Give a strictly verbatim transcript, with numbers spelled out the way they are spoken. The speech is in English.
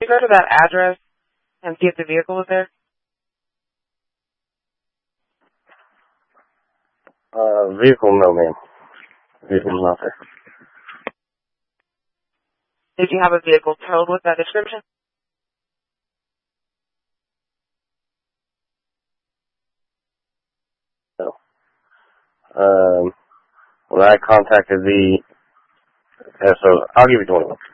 you go to that address and see if the vehicle was there? Uh, vehicle, no, ma'am. Vehicle's not there. Did you have a vehicle towed with that description? No. Um, when I contacted the, yeah, so I'll give you twenty-one.